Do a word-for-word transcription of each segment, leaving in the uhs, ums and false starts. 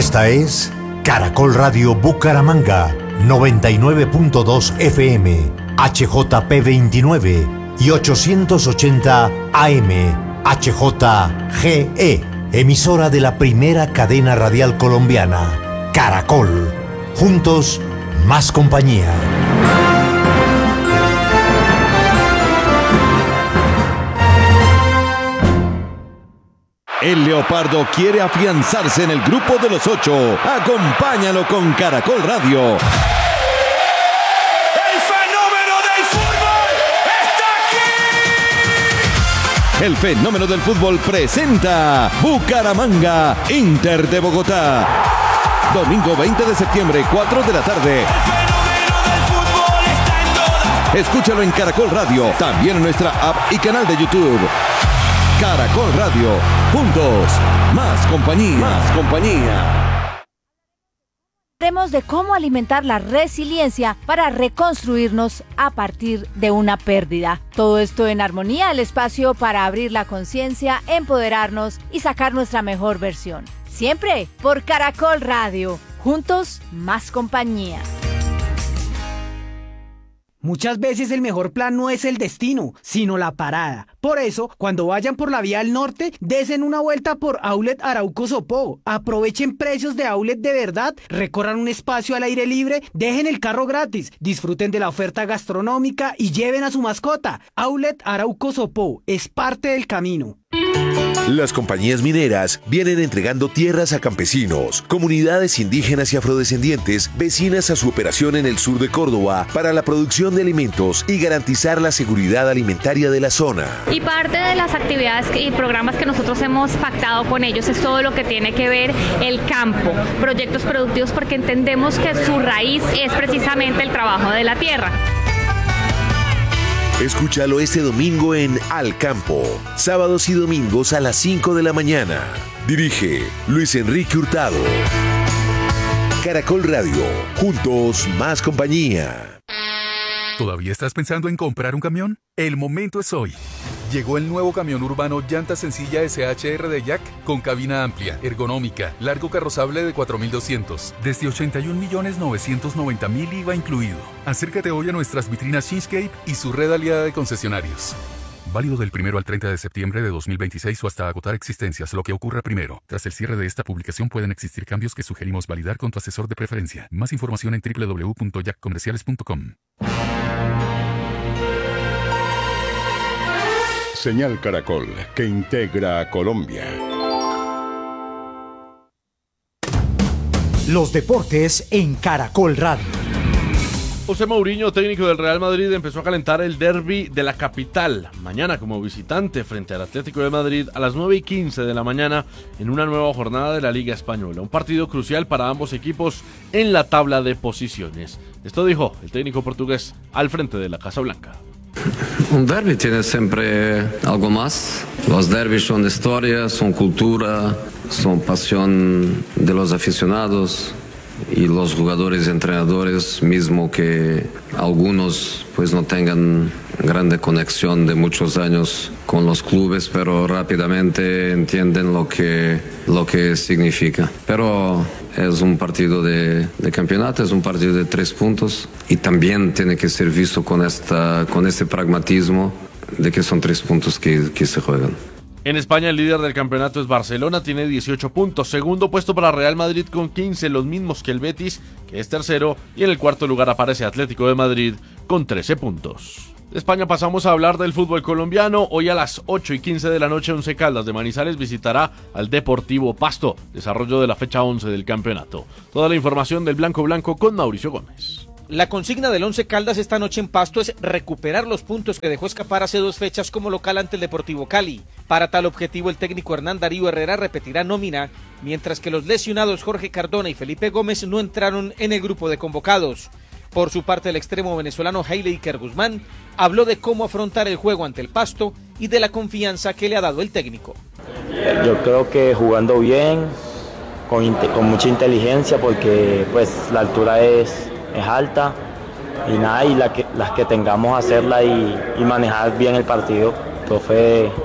Esta es Caracol Radio Bucaramanga, noventa y nueve punto dos F M, H J P veintinueve y ochocientos ochenta A M, H J G E, emisora de la primera cadena radial colombiana, Caracol. Juntos, más compañía. El Leopardo quiere afianzarse en el grupo de los ocho. Acompáñalo con Caracol Radio. ¡El fenómeno del fútbol está aquí! El fenómeno del fútbol presenta Bucaramanga, Inter de Bogotá. Domingo veinte de septiembre, cuatro de la tarde. El fenómeno del fútbol está en todas. Escúchalo en Caracol Radio, también en nuestra app y canal de YouTube. Caracol Radio, juntos, más compañía, más compañía. Hablaremos de cómo alimentar la resiliencia para reconstruirnos a partir de una pérdida. Todo esto en Armonía, el espacio para abrir la conciencia, empoderarnos y sacar nuestra mejor versión. Siempre por Caracol Radio, juntos, más compañía. Muchas veces el mejor plan no es el destino, sino la parada. Por eso, cuando vayan por la vía al norte, desen una vuelta por Outlet Arauco Sopó. Aprovechen precios de outlet de verdad, recorran un espacio al aire libre, dejen el carro gratis, disfruten de la oferta gastronómica y lleven a su mascota. Outlet Arauco Sopó es parte del camino. Las compañías mineras vienen entregando tierras a campesinos, comunidades indígenas y afrodescendientes vecinas a su operación en el sur de Córdoba para la producción de alimentos y garantizar la seguridad alimentaria de la zona. Y parte de las actividades y programas que nosotros hemos pactado con ellos es todo lo que tiene que ver el campo, proyectos productivos, porque entendemos que su raíz es precisamente el trabajo de la tierra. Escúchalo este domingo en Al Campo, sábados y domingos a las cinco de la mañana. Dirige Luis Enrique Hurtado. Caracol Radio, juntos más compañía. ¿Todavía estás pensando en comprar un camión? El momento es hoy. Llegó el nuevo camión urbano llanta sencilla S H R de Jack con cabina amplia, ergonómica, largo carrozable de cuatro mil doscientos, desde ochenta y un millones novecientos noventa mil I V A incluido. Acércate hoy a nuestras vitrinas Shinscape y su red aliada de concesionarios. Válido del primero al treinta de septiembre de dos mil veintiséis o hasta agotar existencias, lo que ocurra primero. Tras el cierre de esta publicación pueden existir cambios que sugerimos validar con tu asesor de preferencia. Más información en doble u doble u doble u punto jack comerciales punto com. Señal Caracol, que integra a Colombia. Los deportes en Caracol Radio. José Mourinho, técnico del Real Madrid, empezó a calentar el derbi de la capital. Mañana como visitante frente al Atlético de Madrid a las nueve y quince de la mañana en una nueva jornada de la Liga Española. Un partido crucial para ambos equipos en la tabla de posiciones. Esto dijo el técnico portugués al frente de la Casa Blanca. Un derbi tiene siempre algo más. Los derbis son historia, son cultura, son pasión de los aficionados y los jugadores y entrenadores, mismo que algunos pues no tengan grande conexión de muchos años con los clubes, pero rápidamente entienden lo que, lo que significa. Pero es un partido de, de campeonato, es un partido de tres puntos y también tiene que ser visto con, esta, con este pragmatismo de que son tres puntos que, que se juegan. En España el líder del campeonato es Barcelona, tiene dieciocho puntos. Segundo puesto para Real Madrid con quince, los mismos que el Betis, que es tercero. Y en el cuarto lugar aparece Atlético de Madrid con trece puntos. De España pasamos a hablar del fútbol colombiano. Hoy a las ocho y quince de la noche, Once Caldas de Manizales visitará al Deportivo Pasto. Desarrollo de la fecha once del campeonato. Toda la información del Blanco Blanco con Mauricio Gómez. La consigna del Once Caldas esta noche en Pasto es recuperar los puntos que dejó escapar hace dos fechas como local ante el Deportivo Cali. Para tal objetivo, el técnico Hernán Darío Herrera repetirá nómina, mientras que los lesionados Jorge Cardona y Felipe Gómez no entraron en el grupo de convocados. Por su parte, el extremo venezolano Haile Iker Guzmán habló de cómo afrontar el juego ante el Pasto y de la confianza que le ha dado el técnico. Yo creo que jugando bien, con, con mucha inteligencia, porque pues la altura es... es alta y nada, y la que, las que tengamos hacerla y, y manejar bien el partido. El profe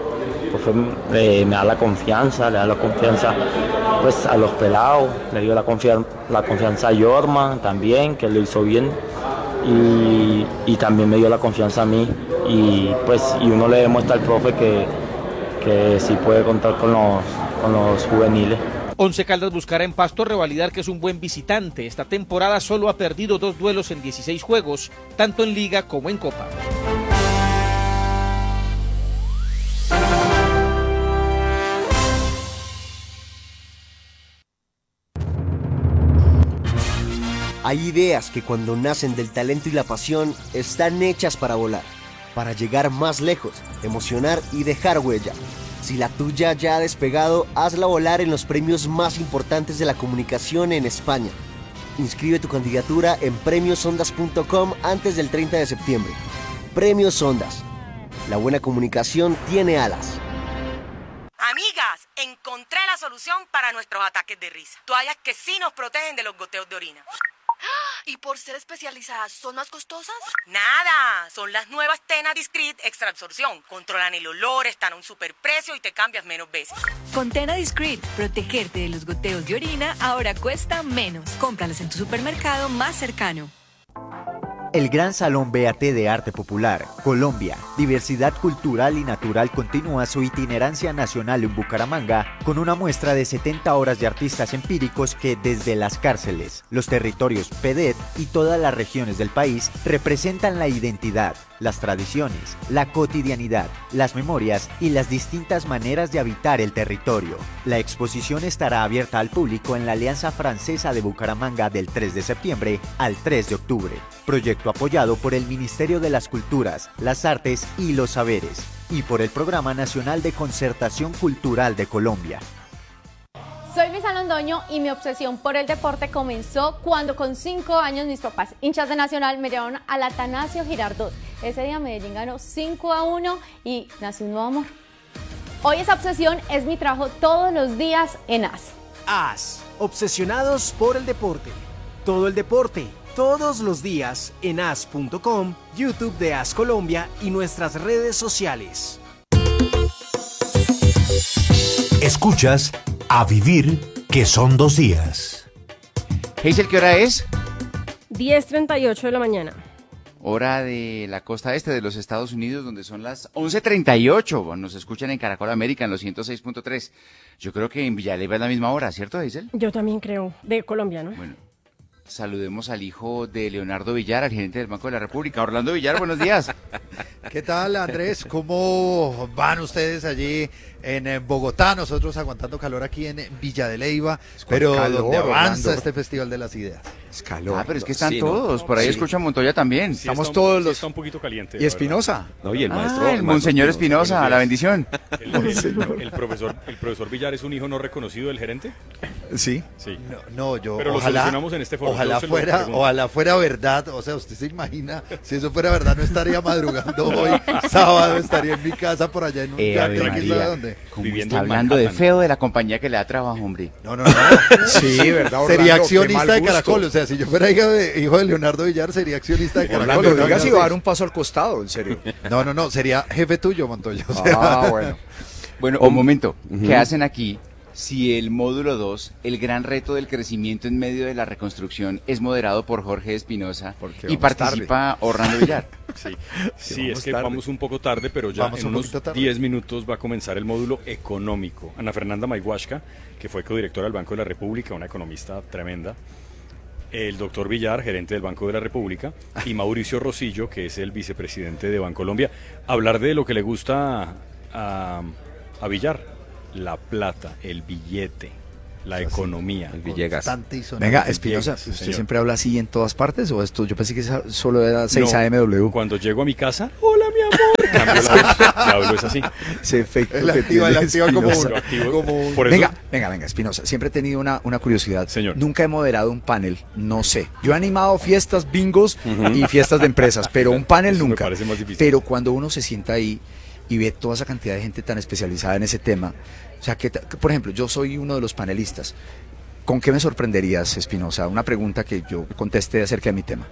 profe eh, me da la confianza, le da la confianza pues a los pelados, le dio la, confian la confianza a Yorma también, que lo hizo bien, y, y también me dio la confianza a mí, y pues y uno le demuestra al profe que, que sí puede contar con los, con los juveniles. Once Caldas buscará en Pasto revalidar que es un buen visitante. Esta temporada solo ha perdido dos duelos en dieciséis juegos, tanto en Liga como en Copa. Hay ideas que cuando nacen del talento y la pasión están hechas para volar, para llegar más lejos, emocionar y dejar huella. Si la tuya ya ha despegado, hazla volar en los premios más importantes de la comunicación en España. Inscribe tu candidatura en premios ondas punto com antes del treinta de septiembre. Premios Ondas. La buena comunicación tiene alas. Amigas, encontré la solución para nuestros ataques de risa. Toallas que sí nos protegen de los goteos de orina. ¿Y por ser especializadas son más costosas? Nada, son las nuevas Tena Discreet Extra Absorción. Controlan el olor, están a un superprecio y te cambias menos veces. Con Tena Discreet, protegerte de los goteos de orina ahora cuesta menos. Cómpralas en tu supermercado más cercano. El Gran Salón B A T de Arte Popular, Colombia, Diversidad Cultural y Natural continúa su itinerancia nacional en Bucaramanga con una muestra de setenta horas de artistas empíricos que desde las cárceles, los territorios P D E T y todas las regiones del país representan la identidad, las tradiciones, la cotidianidad, las memorias y las distintas maneras de habitar el territorio. La exposición estará abierta al público en la Alianza Francesa de Bucaramanga del tres de septiembre al tres de octubre. Proyecto apoyado por el Ministerio de las Culturas, las Artes y los Saberes y por el Programa Nacional de Concertación Cultural de Colombia. Soy Luisa Londoño y mi obsesión por el deporte comenzó cuando con cinco años mis papás, hinchas de Nacional, me llevaron al Atanasio Girardot. Ese día Medellín ganó cinco a uno y nació un nuevo amor. Hoy esa obsesión es mi trabajo todos los días en A S. A S, obsesionados por el deporte. Todo el deporte, todos los días en A S punto com, YouTube de A S Colombia y nuestras redes sociales. Escuchas A Vivir, que son dos días. Hazel, ¿qué hora es? diez treinta y ocho de la mañana. Hora de la costa este de los Estados Unidos, donde son las once treinta y ocho. Nos escuchan en Caracol América, en los ciento seis punto tres. Yo creo que en Villaleva es la misma hora, ¿cierto, Hazel? Yo también creo, de Colombia, ¿no? Bueno, saludemos al hijo de Leonardo Villar, al gerente del Banco de la República. Orlando Villar, buenos días. ¿Qué tal, Andrés? ¿Cómo van ustedes allí en Bogotá? Nosotros aguantando calor aquí en Villa de Leyva, pero calor, donde avanza Orlando. Este Festival de las Ideas. Es calor. Ah, pero es que están sí, todos. No, por ahí sí. Escuchan Montoya también. Sí, Estamos está, todos sí los... está un poquito caliente. ¿Y Espinosa? No, y el ah, maestro. El, el Monseñor Espinosa, la bendición. El, el, el, profesor, ¿El profesor Villar es un hijo no reconocido del gerente? Sí. Sí. No, no yo... Pero ojalá, lo solucionamos en este foro. Ojalá fuera, ojalá fuera verdad. O sea, usted se imagina, si eso fuera verdad, no estaría madrugando hoy, sábado, estaría en mi casa por allá en un eh, yate, aquí sabe dónde. Viviendo está hablando de feo de la compañía que le da trabajo, hombre. No, no, no. Sí, verdad, Orlando, sería accionista de Caracol. O sea, si yo fuera hijo de, hijo de Leonardo Villar, sería accionista de Caracol. Orlando, no digas si va a dar un paso al costado, en serio. No, no, no, sería jefe tuyo, Montoya. O sea. Ah, bueno. Bueno, un momento. Uh-huh. ¿Qué hacen aquí? Si el módulo dos, el gran reto del crecimiento en medio de la reconstrucción, es moderado por Jorge Espinosa y participa tarde. Orlando Villar. Sí, sí, sí es que tarde. Vamos un poco tarde, pero ya vamos en unos diez minutos va a comenzar el módulo económico. Ana Fernanda Mayhuashka, que fue codirectora del Banco de la República, una economista tremenda, el doctor Villar, gerente del Banco de la República, y Mauricio Rosillo, que es el vicepresidente de Bancolombia, hablar de lo que le gusta a, a Villar. La plata, el billete, la o sea, economía. El Villegas. Venga, Espinosa, ¿usted señor. siempre habla así en todas partes o esto? Yo pensé que solo era seis A M W. Cuando llego a mi casa, hola mi amor, cambio la voz, le hablo es así. Ese efecto el que activa, tiene activa como uno. Activo, como por eso, venga, venga, venga, Espinosa, siempre he tenido una, una curiosidad. Señor. Nunca he moderado un panel, no sé. Yo he animado fiestas, bingos uh-huh. y fiestas de empresas, pero un panel eso nunca. Me parece más difícil. Pero cuando uno se sienta ahí y ve toda esa cantidad de gente tan especializada en ese tema, o sea, que, que, por ejemplo, yo soy uno de los panelistas. ¿Con qué me sorprenderías, Espinosa? Una pregunta que yo contesté acerca de mi tema.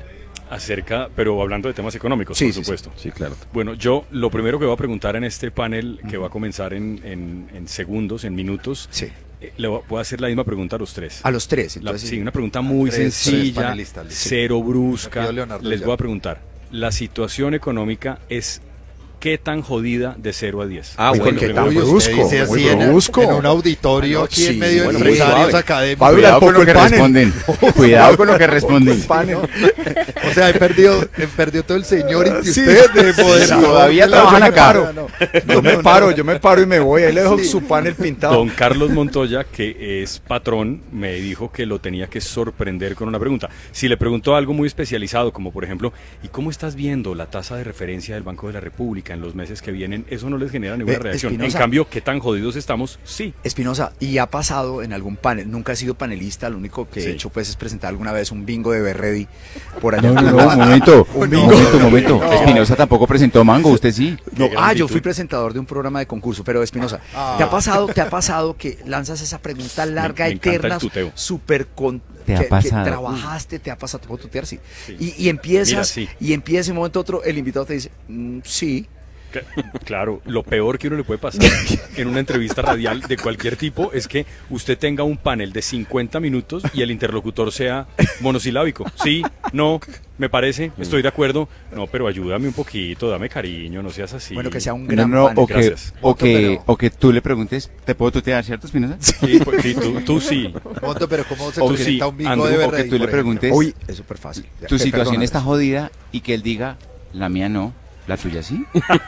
acerca, pero hablando de temas económicos, sí, por sí, supuesto. Sí, sí, claro. Bueno, yo lo primero que voy a preguntar en este panel, que va a comenzar en, en, en segundos, en minutos, sí. eh, le voy a hacer la misma pregunta a los tres. A los tres, entonces. La, sí, una pregunta muy tres, sencilla, tres cero brusca. Les ya. voy a preguntar, ¿la situación económica es qué tan jodida de cero a diez? Ah, bueno, qué tan brusco, muy así brusco. En, en un auditorio aquí sí, en medio bueno, de empresarios académicos. Cuidado con lo que responden. Cuidado con lo que responden. O sea, he perdido, he perdido todo el señor y sí, usted de poder. Todavía trabajan acá. No, no. Yo me paro, yo me paro y me voy. Ahí le dejo sí. su panel pintado. Don Carlos Montoya, que es patrón, me dijo que lo tenía que sorprender con una pregunta. Si le preguntó algo muy especializado, como por ejemplo, ¿y cómo estás viendo la tasa de referencia del Banco de la República en los meses que vienen? Eso no les genera ninguna eh, reacción. Espinosa, en cambio, ¿qué tan jodidos estamos? Sí. Espinosa, y ha pasado en algún panel, nunca he sido panelista, lo único que sí. he hecho pues es presentar alguna vez un bingo de Berredi por allá. No, no, no, un momento, un bingo. momento, momento. No. Espinosa tampoco presentó Mango, usted sí. No, ah, yo fui presentador de un programa de concurso, pero Espinosa, ah. ¿te ha pasado, te ha pasado que lanzas esa pregunta larga, me, me eterna, súper con ¿Te que, ha pasado? que trabajaste, te ha pasado, te puedo tutear, sí. sí. Y, y empiezas, Mira, sí. y empiezas en un momento otro, el invitado te dice, mm, sí. Claro, lo peor que uno le puede pasar en una entrevista radial de cualquier tipo es que usted tenga un panel de cincuenta minutos y el interlocutor sea monosilábico. Sí, no, me parece, estoy de acuerdo. No, pero ayúdame un poquito, dame cariño, no seas así. Bueno, que sea un gran no, no, panel. O que, o, que, o que tú le preguntes, ¿te puedo tutear, cierto, Espinosa? Sí, pues, sí tú, tú sí. Monto, pero ¿cómo se presenta sí, un bingo de Berredi? O que tú le preguntes, uy, es súper fácil. Tu eh, situación perdona, está jodida y que él diga, la mía no. ¿La tuya sí?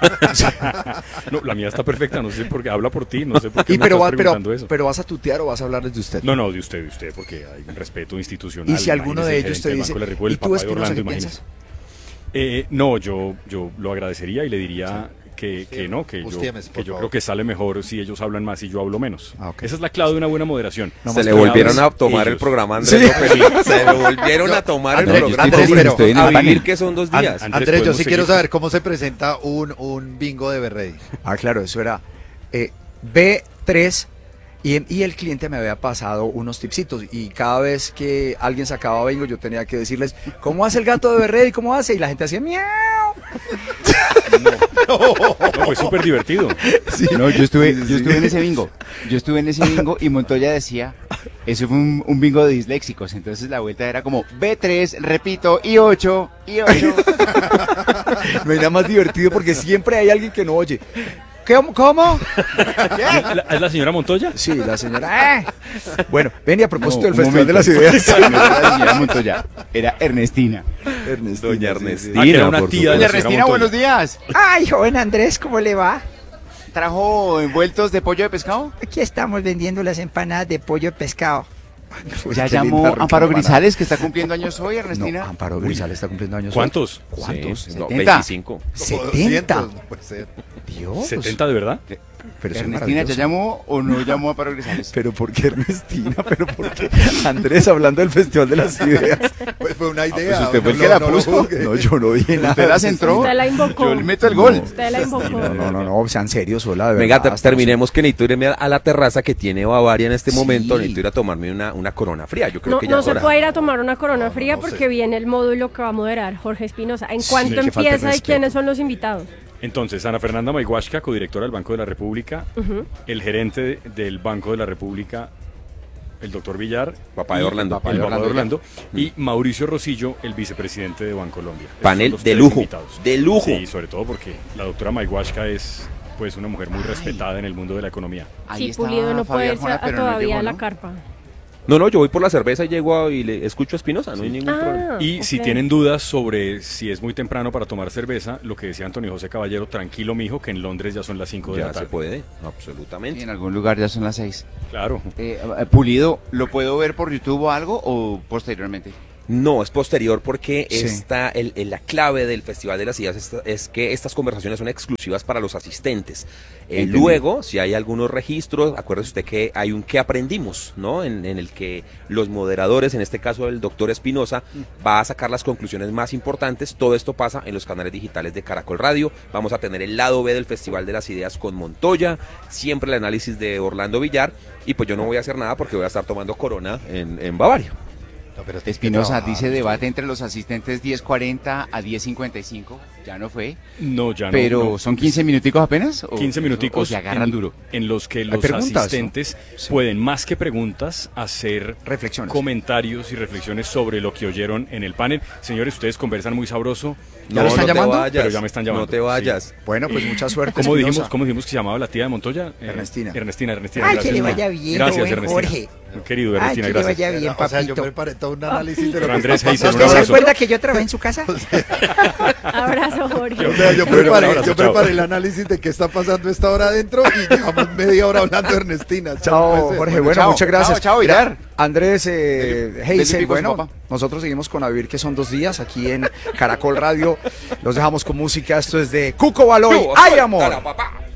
No, la mía está perfecta, no sé por qué, habla por ti, no sé por qué y me pero, estás va, preguntando pero, eso. Pero ¿vas a tutear o vas a hablarles de usted? No, no, de usted, de usted, porque hay un respeto institucional. Y si alguno de ellos te dice, ¿y tú, Espinosa, qué piensas? Eh, no, yo, yo lo agradecería y le diría... Sí. Que, que no, que yo, que yo creo que sale mejor si ellos hablan más y yo hablo menos. Ah, okay. Esa es la clave de una buena moderación. No se le volvieron a tomar ellos. el programa, Andrés. Sí. López. Se le volvieron yo, a tomar Andrés, el programa. Andrés, pero, estoy en a vivir que son dos días. Andrés, Andrés yo sí seguir. quiero saber cómo se presenta un, un bingo de Berredi. Ah, claro, eso era eh, B tres y, y el cliente me había pasado unos tipsitos y cada vez que alguien sacaba bingo yo tenía que decirles, ¿cómo hace el gato de Berredi? ¿Cómo hace? Y la gente hacía miau. No, no, no, fue súper divertido. Sí. No, yo estuve, yo estuve en ese bingo. Yo estuve en ese bingo y Montoya decía, eso fue un, un bingo de disléxicos. Entonces la vuelta era como B tres, repito, y ocho, y ocho. No hay nada más divertido porque siempre hay alguien que no oye. ¿Cómo? ¿Cómo? ¿Es la señora Montoya? Sí, la señora. ¡Eh! Bueno, ven y a propósito no, del Festival momento. de las Ideas. No era la señora Montoya, era Ernestina. Ernestina. Doña Ernestina. Ah, era una tía de Doña Ernestina, buenos días. Ay, joven Andrés, ¿cómo le va? ¿Trajo envueltos de pollo de pescado? Aquí estamos vendiendo las empanadas de pollo de pescado. Pues ya llamó Amparo Grisales, que está cumpliendo años hoy, Ernestina. No, Amparo Grisales está cumpliendo años ¿Cuántos? hoy. ¿Cuántos? Sí, no, veinticinco. setenta. No puede ser. Dios. ¿setenta de verdad? Pero ¿Ernestina ya llamó o no llamó a Amparo Grisales? ¿Pero por qué Ernestina? ¿Pero por qué? Andrés, hablando del Festival de las Ideas. Pues fue una idea. Ah, pues usted fue el que la puso. No, yo no dije nada. Usted la centró. Usted la invocó. Yo le meto el gol. Usted la invocó. No, no, no, no, sean serios, sola, de verdad. Venga, terminemos que necesito irme a la terraza que tiene Bavaria en este sí. momento. Necesito ir a tomarme una, una corona fría. Yo creo no, que ya no es se hora. puede ir a tomar una corona no, fría no porque sé. viene el módulo que va a moderar Jorge Espinosa. ¿En cuánto sí, empieza y quiénes son los invitados? Entonces, Ana Fernanda Mayhuashka, codirectora del Banco de la República, uh-huh. el gerente de, del Banco de la República, el doctor Villar, papá de Orlando, papá de Orlando, Orlando y Mauricio Rosillo, el vicepresidente de Bancolombia. Panel de lujo, invitados. de lujo. Sí, sobre todo porque la doctora Mayhuashka es pues una mujer muy Ay. respetada en el mundo de la economía. Sí, Pulido no puede irse a, todavía a la carpa. No, no, yo voy por la cerveza y llego a, y le escucho a Espinosa, no sí. hay ningún ah, problema. Y okay. si tienen dudas sobre si es muy temprano para tomar cerveza, lo que decía Antonio José Caballero, tranquilo mijo, que en Londres ya son las cinco de ya la tarde. Ya se puede, absolutamente. Y en algún lugar ya son las seis. Claro. Eh, Pulido, ¿lo puedo ver por YouTube o algo o posteriormente? No, es posterior porque sí. esta, el, el, la clave del Festival de las Ideas es, es que estas conversaciones son exclusivas para los asistentes. Eh, luego, si hay algunos registros, acuérdese usted que hay un que aprendimos, ¿no? En, en el que los moderadores, en este caso el doctor Espinosa, va a sacar las conclusiones más importantes. Todo esto pasa en los canales digitales de Caracol Radio. Vamos a tener el lado B del Festival de las Ideas con Montoya, siempre el análisis de Orlando Villar, y pues yo no voy a hacer nada porque voy a estar tomando corona en, en Bavaria. No, pero Espinosa, dice debate entre los asistentes diez cuarenta a diez cincuenta y cinco. Ya no fue. No, ya no. Pero no. ¿son quince minuticos apenas? O, quince minuticos. O se agarran en, duro. En los que los asistentes ¿no? sí. pueden, más que preguntas, hacer reflexiones, comentarios y reflexiones sobre lo que oyeron en el panel. Señores, ustedes conversan muy sabroso. ¿Ya no, lo están no llamando? Vayas, pero ya me están llamando. No te vayas. Sí. Bueno, pues mucha suerte. ¿Cómo dijimos, ¿Cómo dijimos que se llamaba la tía de Montoya? Ernestina. Eh, Ernestina, Ernestina. Ay, gracias, que le vaya bien, gracias, buen Ernestina. Jorge. Querido Ernestina, Ay, que gracias. le vaya bien, o sea, yo papito. preparé todo un análisis de lo que Andrés está Heiser, un ¿Usted se abrazo. acuerda que yo trabajé en su casa? Abrazo, Jorge. O sea, yo Bueno, preparé, abrazo, yo chao. preparé el análisis de qué está pasando esta hora adentro y llevamos media hora hablando de Ernestina. Chao, Jorge. Bueno, chao, muchas gracias. Chao, chao, Vilar. Andrés eh, Heisel, bueno, papá. nosotros seguimos con A Vivir, que son dos días, aquí en Caracol Radio. Los dejamos con música. Esto es de Cuco Baloy. ¡Ay, amor! Papá.